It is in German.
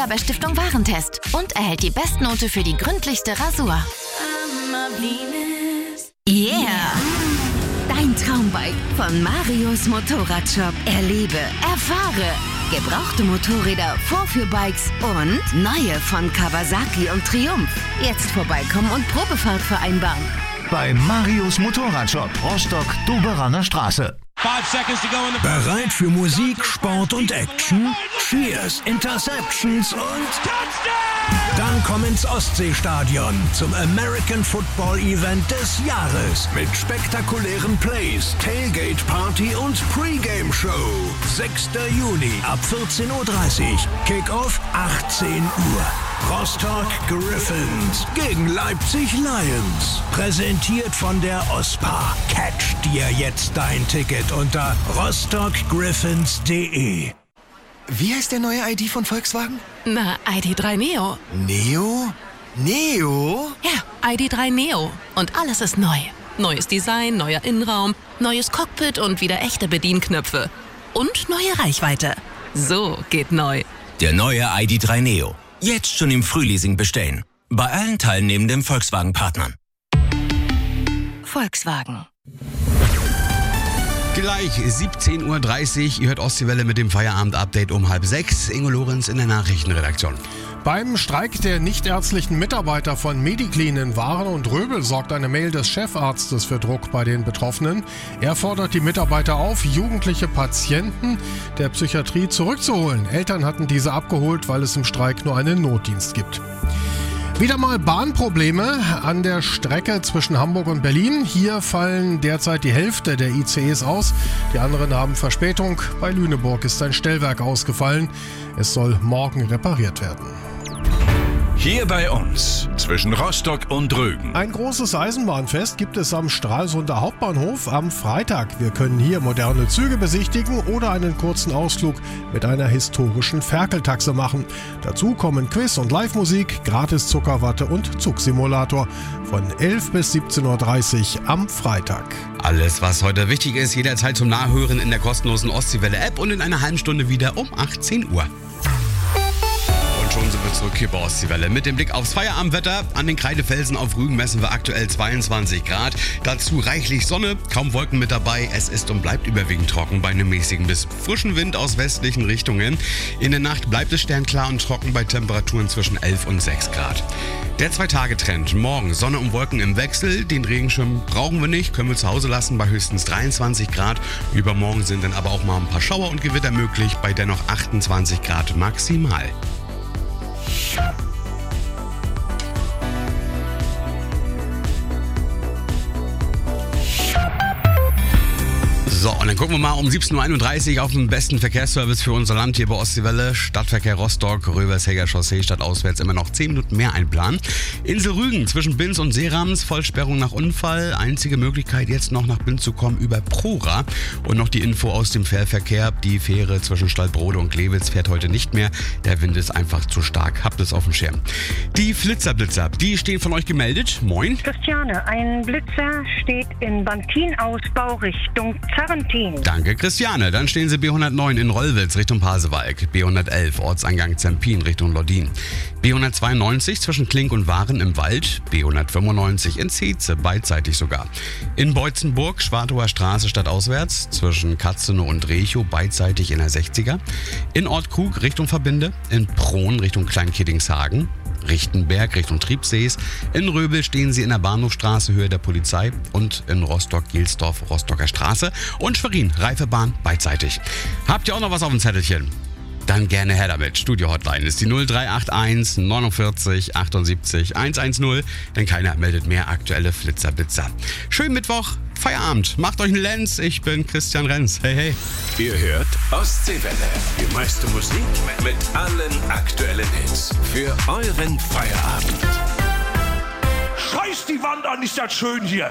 Mittelstandsvergaberstiftung Warentest und erhält die Bestnote für die gründlichste Rasur. Yeah! Dein Traumbike von Marius Motorradshop. Erlebe, erfahre. Gebrauchte Motorräder, Vorführbikes und neue von Kawasaki und Triumph. Jetzt vorbeikommen und Probefahrt vereinbaren. Bei Marius Motorradshop, Rostock-Doberaner Straße. Bereit für Musik, Sport und Action? Cheers, Interceptions und dann komm ins Ostseestadion zum American Football Event des Jahres mit spektakulären Plays, Tailgate Party und Pre-Game Show. 6. Juni ab 14:30 Uhr. Kickoff 18 Uhr. Rostock Griffins gegen Leipzig Lions. Präsentiert von der OSPA. Catch dir jetzt dein Ticket unter rostockgriffins.de. Wie heißt der neue ID von Volkswagen? Na, ID.3 Neo. Neo? Neo? Ja, ID.3 Neo. Und alles ist neu. Neues Design, neuer Innenraum, neues Cockpit und wieder echte Bedienknöpfe. Und neue Reichweite. So geht neu. Der neue ID.3 Neo. Jetzt schon im Frühleasing bestellen. Bei allen teilnehmenden Volkswagen-Partnern. Volkswagen. Gleich 17:30 Uhr. Ihr hört Ostseewelle mit dem Feierabend-Update um 5:30. Ingo Lorenz in der Nachrichtenredaktion. Beim Streik der nichtärztlichen Mitarbeiter von Mediclean in Waren und Röbel sorgt eine Mail des Chefarztes für Druck bei den Betroffenen. Er fordert die Mitarbeiter auf, jugendliche Patienten der Psychiatrie zurückzuholen. Eltern hatten diese abgeholt, weil es im Streik nur einen Notdienst gibt. Wieder mal Bahnprobleme an der Strecke zwischen Hamburg und Berlin. Hier fallen derzeit die Hälfte der ICEs aus. Die anderen haben Verspätung. Bei Lüneburg ist ein Stellwerk ausgefallen. Es soll morgen repariert werden. Hier bei uns, zwischen Rostock und Rügen. Ein großes Eisenbahnfest gibt es am Stralsunder Hauptbahnhof am Freitag. Wir können hier moderne Züge besichtigen oder einen kurzen Ausflug mit einer historischen Ferkeltaxe machen. Dazu kommen Quiz und Live-Musik, gratis Zuckerwatte und Zugsimulator von 11 bis 17:30 Uhr am Freitag. Alles, was heute wichtig ist, jederzeit zum Nachhören in der kostenlosen Ostseewelle-App und in einer halben Stunde wieder um 18 Uhr. Schon sind wir zurück hier bei Ostseewelle. Mit dem Blick aufs Feierabendwetter. An den Kreidefelsen auf Rügen messen wir aktuell 22 Grad. Dazu reichlich Sonne, kaum Wolken mit dabei. Es ist und bleibt überwiegend trocken bei einem mäßigen bis frischen Wind aus westlichen Richtungen. In der Nacht bleibt es sternklar und trocken bei Temperaturen zwischen 11 und 6 Grad. Der 2-Tage-Trend. Morgen Sonne und Wolken im Wechsel. Den Regenschirm brauchen wir nicht, können wir zu Hause lassen bei höchstens 23 Grad. Übermorgen sind dann aber auch mal ein paar Schauer und Gewitter möglich bei dennoch 28 Grad maximal. So, und dann gucken wir mal um 17:31 Uhr auf den besten Verkehrsservice für unser Land hier bei Ostseewelle. Stadtverkehr Rostock, Röversheger Chaussee, stadtauswärts immer noch 10 Minuten mehr einplanen. Insel Rügen zwischen Binz und Seerams, Vollsperrung nach Unfall. Einzige Möglichkeit jetzt noch nach Binz zu kommen über Prora. Und noch die Info aus dem Fährverkehr. Die Fähre zwischen Stalbrode und Glewitz fährt heute nicht mehr. Der Wind ist einfach zu stark. Habt es auf dem Schirm. Die Flitzer, die stehen von euch gemeldet. Moin. Christiane, ein Blitzer steht in Bantinausbau Richtung Zarrentin. Danke, Christiane. Dann stehen Sie B109 in Rollwitz Richtung Pasewalk, B111 Ortseingang Zempin Richtung Loddin, B192 zwischen Klink und Waren im Wald, B195 in Zeze, beidseitig sogar. In Beutzenburg, Schwartower Straße stadtauswärts zwischen Katzenow und Rechow, beidseitig in der 60er. In Ortkug Richtung Verbinde, in Prohn Richtung Kleinkeddingshagen, Richtenberg Richtung Triebsees. In Röbel stehen Sie in der Bahnhofstraße Höhe der Polizei und in Rostock-Gilsdorf Rostocker Straße und Schwerin Reifebahn beidseitig. Habt ihr auch noch was auf dem Zettelchen? Dann gerne her damit. Studio-Hotline ist die 0381 49 78 110, denn keiner meldet mehr aktuelle Flitzer-Blitzer. Schönen Mittwoch, Feierabend, macht euch einen Lenz. Ich bin Christian Renz. Hey, hey. Ihr hört Ostseewelle. Die meiste Musik mit allen aktuellen Hits. Für euren Feierabend. Scheiß die Wand an, ist das schön hier.